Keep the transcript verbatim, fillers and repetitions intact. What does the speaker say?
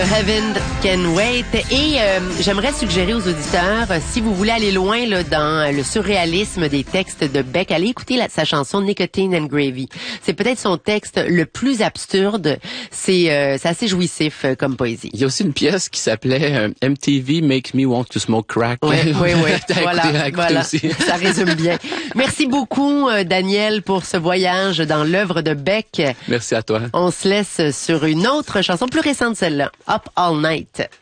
Heaven Can Wait. Et euh, j'aimerais suggérer aux auditeurs, euh, si vous voulez aller loin là, dans euh, le surréalisme des textes de Beck, allez écouter la, sa chanson Nicotine and Gravy. C'est peut-être son texte le plus absurde. C'est euh, c'est assez jouissif euh, comme poésie. Il y a aussi une pièce qui s'appelait euh, M T V Make Me Want to Smoke Crack. Oui, oui, oui. Voilà, écouter, écouter voilà. aussi. Ça résume bien. Merci beaucoup, euh, Daniel, pour ce voyage dans l'œuvre de Beck. Merci à toi. On se laisse sur une autre chanson plus récente, celle-là. Up All Night.